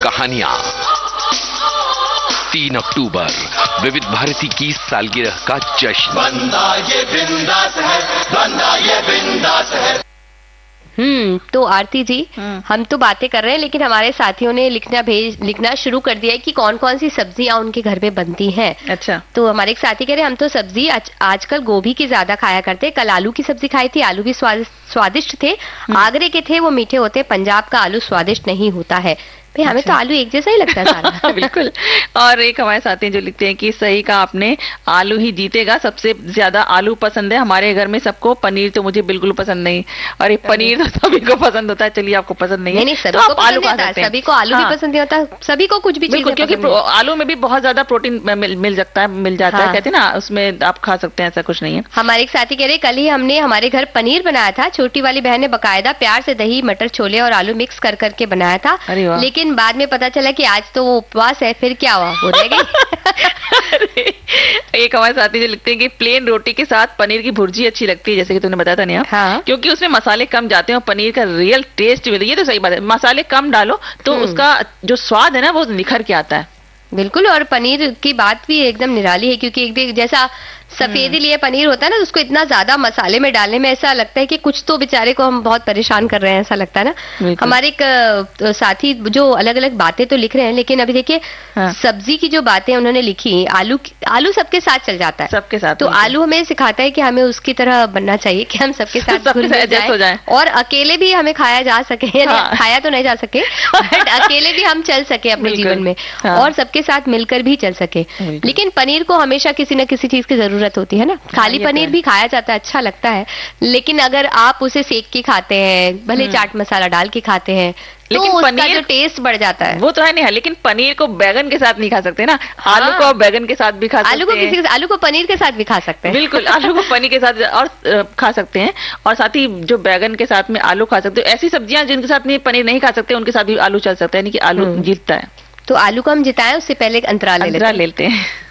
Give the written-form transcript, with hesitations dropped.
कहानियां। 3 अक्टूबर विविध भारती की सालगिरह का जश्न। बंदा ये बिंदास है, बंदा ये बिंदास है। तो आरती जी, हम तो बातें कर रहे हैं, लेकिन हमारे साथियों ने लिखना शुरू कर दिया है कि कौन कौन सी सब्जियां उनके घर में बनती हैं। अच्छा। तो हमारे एक साथी कह रहे हैं, हम तो सब्जी आजकल गोभी की ज्यादा खाया करते हैं। कल आलू की सब्जी खाई थी, आलू भी स्वादिष्ट थे। आगरे के थे, वो मीठे होते। पंजाब का आलू स्वादिष्ट नहीं होता है। भाई हमें तो आलू एक जैसा ही लगता है सारा। बिल्कुल। और एक हमारे साथी जो लिखते हैं कि सही कहा आपने, आलू ही जीतेगा, सबसे ज्यादा आलू पसंद है हमारे घर में सबको। पनीर तो मुझे बिल्कुल पसंद नहीं। और ये पनीर तो सभी को पसंद होता है। चलिए आपको पसंद नहीं है, नहीं, तो आप आलू खा सकते हैं। सभी को आलू भी पसंद नहीं होता, सभी को कुछ भी बिल्कुल, क्योंकि आलू में भी बहुत ज्यादा प्रोटीन मिल जाता है, कहते हैं ना, उसमें आप खा सकते हैं, ऐसा कुछ नहीं है। हमारे एक साथी कह रहे, कल ही हमने हमारे घर पनीर बनाया था। छोटी वाली बहन ने बकायदा प्यार से दही, मटर, छोले और आलू मिक्स कर करके बनाया था। लेकिन बाद में पता चला कि आज तो वो उपवास है। फिर क्या हुआ, वो रह गई। एक हमारे साथी जो लिखते हैं कि प्लेन रोटी के साथ पनीर की भुर्जी अच्छी लगती है, जैसे कि तुमने बताया था नेहा। हाँ। क्योंकि उसमें मसाले कम जाते हैं और पनीर का रियल टेस्ट मिलता है। ये तो सही बात है, मसाले कम डालो तो उसका जो स्वाद है ना वो निखर के आता है। बिल्कुल। और पनीर की बात भी एकदम निराली है, क्योंकि एक जैसा सफेदी लिए पनीर होता है ना, उसको इतना ज्यादा मसाले में डालने में ऐसा लगता है कि कुछ तो बेचारे को हम बहुत परेशान कर रहे हैं, ऐसा लगता है ना। हमारे एक साथी जो अलग अलग बातें तो लिख रहे हैं, लेकिन अभी देखिए सब्जी की जो बातें उन्होंने लिखी, आलू सबके साथ चल जाता है, सबके साथ। तो आलू हमें सिखाता है कि हमें उसकी तरह बनना चाहिए कि हम सबके साथ घुल मिल जाएं और अकेले भी हमें खाया जा सके। खाया तो नहीं जा सके, बट अकेले भी हम चल सके अपने जीवन में, और सबके साथ मिलकर भी चल सके। लेकिन पनीर को हमेशा किसी न किसी चीज की जरूरत होती है ना। खाली पनीर भी खाया जाता है, अच्छा लगता है, लेकिन अगर आप उसे सेक के खाते हैं, भले चाट मसाला डाल के खाते हैं, लेकिन तो पनीर जो टेस्ट बढ़ जाता है वो तो है नहीं है। लेकिन पनीर को बैगन के साथ नहीं खा सकते ना। आलू को बैगन के साथ भी खा सकते हैं, आलू को पनीर के साथ भी खा सकते हैं। बिल्कुल, आलू को पनीर के साथ और खा सकते हैं, और साथ ही जो बैगन के साथ में आलू खा सकते हैं। ऐसी सब्जियां जिनके साथ में पनीर नहीं खा सकते, उनके साथ भी आलू चल सकता है, यानी कि आलू जीतता है। तो आलू को हम जिताएं उससे पहले एक अंतराल ले लेते हैं।